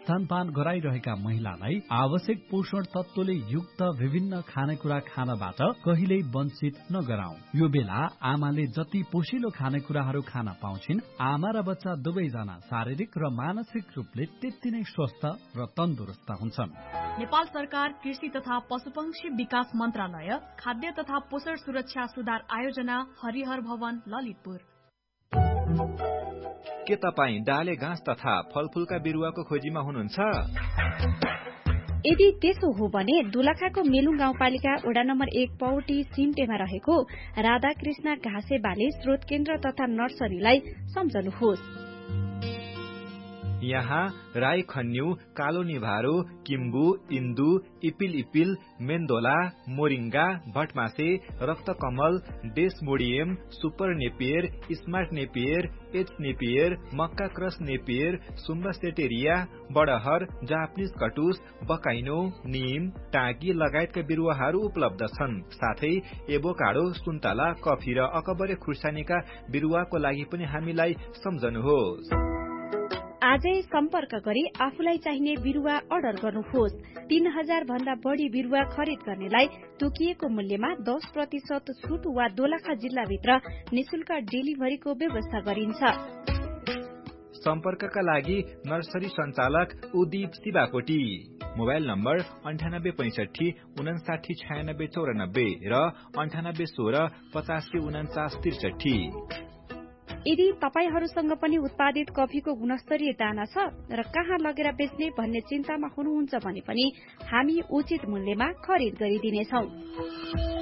स्तनपान गराइरहेका महिलालाई आवश्यक पोषण तत्वले युक्त विभिन्न खानेकुरा खानबाट कहिल्यै वञ्चित नगराउँ। यो बेला आमाले जति पोषिलो खानेकुराहरू खान पाउँछिन्, आमा र बच्चा दुवैजना शारीरिक र मानसिक रूपले त्यति नै स्वस्थ र तन्दुरुस्त हुन्छन्। नेपाल सरकार कृषि तथा पशुपक्षी विकास मन्त्रालय, खाद्य तथा पोषण सुरक्षा सुधार आयोजना, हरिहर भवन, ललितपुर। के तपाईँ डाले घाँस तथा फलफूलका बिरुवाको खोजीमा हुनुहुन्छ? यदि त्यसो हो भने दोलखाको मेलुङ गाउँपालिका वडा नम्बर 1 पौटी सिमटेमा रहेको राधाकृष्ण घाँसे बाली स्रोत केन्द्र तथा नर्सरीलाई सम्झनुहोस्। यहाँ राई खन्यु, कालो निभारो, किम्बु, इन्दु, इपिल, मेन्दोला, moringa, भटमासे, रक्तकमल, डेसमोडियम, super Napier, smart Napier, H Napier, मक्का क्रस नेपियर, सुम्बासेटेरिया, बडहर, जापानिज कटुस, बकाइनो, नीम, टाँगी लगायतका बिरुवाहरू उपलब्ध छन्। साथै एभोकाडो, सुन्तला, कफी र अकबरे खुर्सानीका बिरुवाको लागि पनि हामीलाई सम्झनुहोस्। आजै सम्पर्क गरी आफूलाई चाहिने बिरुवा अर्डर गर्नुहोस्। 3000 भन्दा बढी बिरुवा खरिद गर्नेलाई तोकिएको मूल्यमा 10% छुट वा दोलखा जिल्लाभित्र निशुल्क डेलिभरीको व्यवस्था गरिन्छ। सम्पर्कका लागि नर्सरी सञ्चालक उदीप शिवाकोटी, मोबाइल नम्बर 9865 59 96 94 र 9816 85 49 63। यदि तपाईहरूसँग पनि उत्पादित कफीको गुणस्तरीय दाना छ र कहाँ लगेर बेच्ने भन्ने चिन्तामा हुनुहुन्छ भने पनि हामी उचित मूल्यमा खरिद गरिदिनेछौँ।